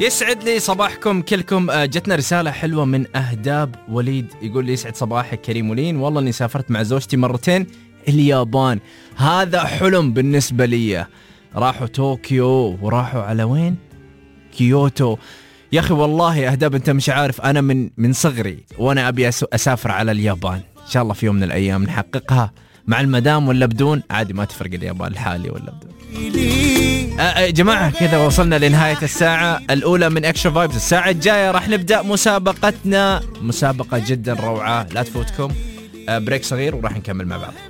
يسعد لي صباحكم كلكم. جتنا رسالة حلوة من أهداب وليد، يقول لي يسعد صباحك كريم ولين، والله اني سافرت مع زوجتي مرتين اليابان، هذا حلم بالنسبة لي. راحوا طوكيو وراحوا على وين؟ كيوتو. يا أخي والله أهداب أنت مش عارف، أنا من صغري وأنا أبي أسافر على اليابان، إن شاء الله في يوم من الأيام نحققها مع المدام ولا بدون، عادي ما تفرق اليابان الحالي ولا بدون. جماعة كذا وصلنا لنهاية الساعة الأولى من إكسترا فايبز. الساعة الجاية راح نبدأ مسابقتنا، مسابقة جدا روعة لا تفوتكم. بريك صغير وراح نكمل مع بعض.